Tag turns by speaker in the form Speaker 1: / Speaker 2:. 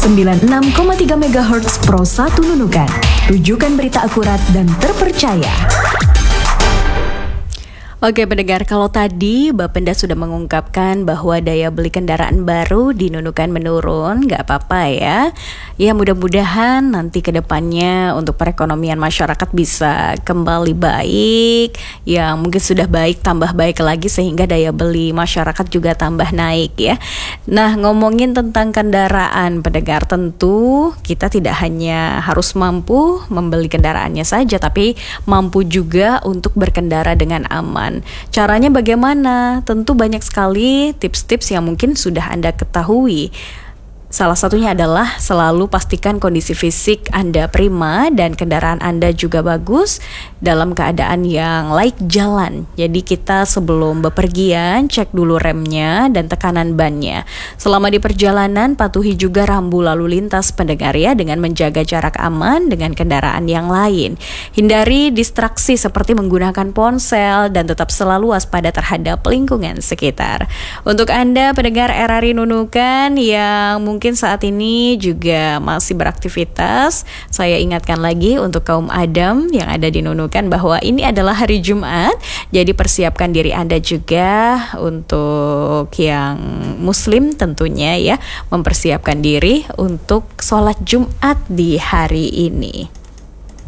Speaker 1: 96,3 MHz Pro 1 Nunukan. Rujukan berita akurat dan terpercaya.
Speaker 2: Oke pendengar, kalau tadi Bapenda sudah mengungkapkan bahwa daya beli kendaraan baru di Nunukan menurun, nggak apa-apa ya. Ya mudah-mudahan nanti ke depannya untuk perekonomian masyarakat bisa kembali baik. Yang mungkin sudah baik tambah baik lagi sehingga daya beli masyarakat juga tambah naik ya. Nah ngomongin tentang kendaraan pendengar, tentu kita tidak hanya harus mampu membeli kendaraannya saja, tapi mampu juga untuk berkendara dengan aman. Caranya bagaimana? Tentu banyak sekali tips-tips yang mungkin sudah Anda ketahui. Salah satunya adalah selalu pastikan kondisi fisik Anda prima dan kendaraan Anda juga bagus dalam keadaan yang layak jalan. Jadi kita sebelum bepergian cek dulu remnya dan tekanan bannya. Selama di perjalanan patuhi juga rambu lalu lintas pendengar ya, dengan menjaga jarak aman dengan kendaraan yang lain. Hindari distraksi seperti menggunakan ponsel dan tetap selalu waspada terhadap lingkungan sekitar. Untuk Anda pendengar RRI Nunukan yang mungkin saat ini juga masih beraktivitas, saya ingatkan lagi untuk kaum Adam yang ada di Nunukan bahwa ini adalah hari Jumat, jadi persiapkan diri Anda juga untuk yang Muslim tentunya ya, mempersiapkan diri untuk sholat Jumat di hari ini.